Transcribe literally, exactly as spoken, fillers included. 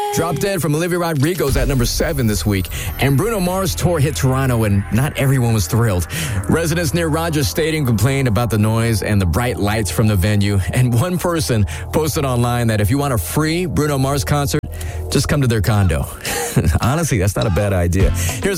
Drop Dead from Olivia Rodrigo's at number seven this week. And Bruno Mars' tour hit Toronto, and not everyone was thrilled. Residents near Rogers Stadium complained about the noise and the bright lights from the venue. And one person posted online that if you want a free Bruno Mars concert, just come to their condo. Honestly, that's not a bad idea. Here's